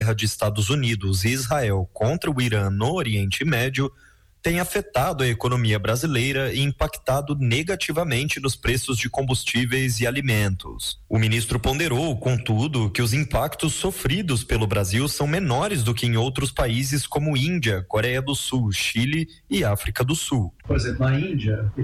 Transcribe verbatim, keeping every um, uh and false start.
guerra de Estados Unidos e Israel contra o Irã no Oriente Médio tem afetado a economia brasileira e impactado negativamente nos preços de combustíveis e alimentos. O ministro ponderou, contudo, que os impactos sofridos pelo Brasil são menores do que em outros países como Índia, Coreia do Sul, Chile e África do Sul. Por exemplo, na Índia,